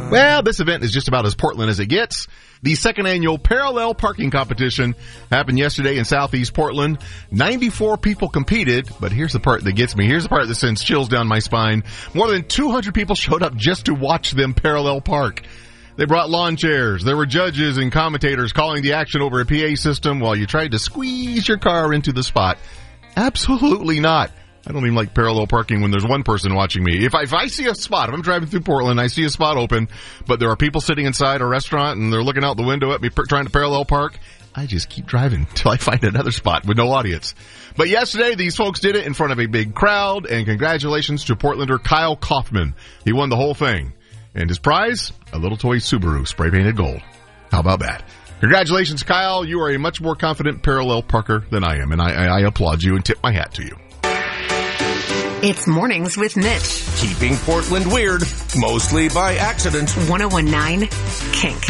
Well, this event is just about as Portland as it gets. The second annual Parallel Parking Competition happened yesterday in Southeast Portland. 94 people competed, but here's the part that gets me. Here's the part that sends chills down my spine. More than 200 people showed up just to watch them parallel park. They brought lawn chairs. There were judges and commentators calling the action over a PA system while you tried to squeeze your car into the spot. Absolutely not. I don't even like parallel parking when there's one person watching me. If I see a spot, if I'm driving through Portland, I see a spot open, but there are people sitting inside a restaurant and they're looking out the window at me trying to parallel park, I just keep driving until I find another spot with no audience. But yesterday, these folks did it in front of a big crowd, and congratulations to Portlander Kyle Kaufman. He won the whole thing. And his prize, a little toy Subaru spray-painted gold. How about that? Congratulations, Kyle. You are a much more confident parallel parker than I am, and I applaud you and tip my hat to you. It's Mornings with Mitch. Keeping Portland weird, mostly by accident. 101.9 Kink.